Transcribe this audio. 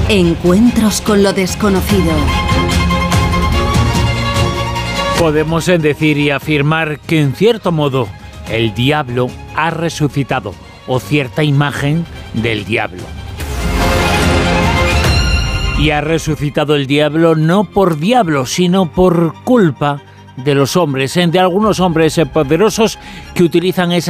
Encuentros con lo desconocido. Podemos decir y afirmar que, en cierto modo, el diablo ha resucitado, o cierta imagen del diablo. Y ha resucitado el diablo no por diablo, sino por culpa de los hombres, de algunos hombres poderosos que utilizan esa